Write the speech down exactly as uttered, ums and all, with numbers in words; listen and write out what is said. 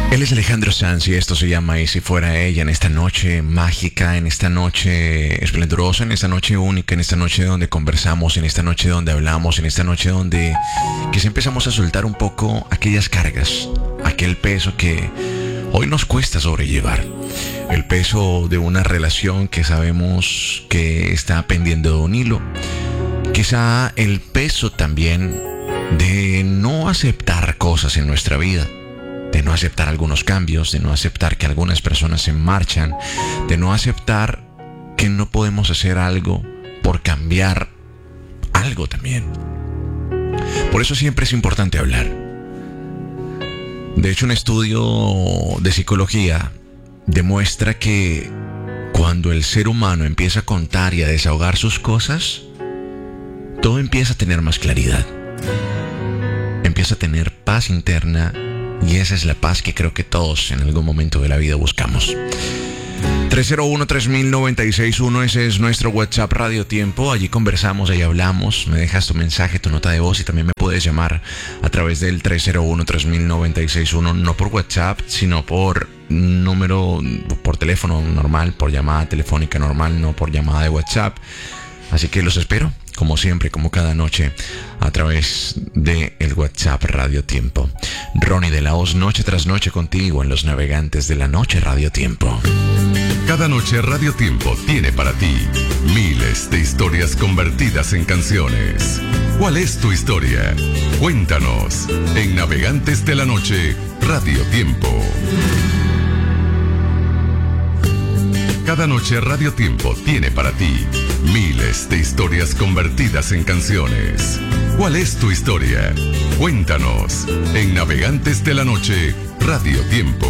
Él es Alejandro Sanz y esto se llama Y si fuera ella, en esta noche mágica, en esta noche esplendorosa, en esta noche única, en esta noche donde conversamos, en esta noche donde hablamos, en esta noche donde quizá empezamos a soltar un poco aquellas cargas, aquel peso que hoy nos cuesta sobrellevar, el peso de una relación que sabemos que está pendiendo de un hilo, quizá el peso también de no aceptar cosas en nuestra vida, de no aceptar algunos cambios, de no aceptar que algunas personas se marchan, de no aceptar que no podemos hacer algo por cambiar algo también. Por eso siempre es importante hablar. De hecho, un estudio de psicología demuestra que cuando el ser humano empieza a contar y a desahogar sus cosas, todo empieza a tener más claridad. Empieza a tener paz interna. Y esa es la paz que creo que todos en algún momento de la vida buscamos. tres cero uno, tres mil, noventa y seis uno, ese es nuestro WhatsApp Radio Tiempo. Allí conversamos, allí hablamos. Me dejas tu mensaje, tu nota de voz y también me puedes llamar a través del tres cero uno, tres mil, noventa y seis uno. No por WhatsApp, sino por número, por teléfono normal, por llamada telefónica normal, no por llamada de WhatsApp. Así que los espero, como siempre, como cada noche, a través de el WhatsApp Radio Tiempo. Ronnie de la Hoz, noche tras noche contigo en los navegantes de la noche Radio Tiempo. Cada noche Radio Tiempo tiene para ti miles de historias convertidas en canciones. ¿Cuál es tu historia? Cuéntanos en Navegantes de la Noche Radio Tiempo. Cada noche Radio Tiempo tiene para ti miles de historias convertidas en canciones. ¿Cuál es tu historia? Cuéntanos en Navegantes de la Noche Radio Tiempo.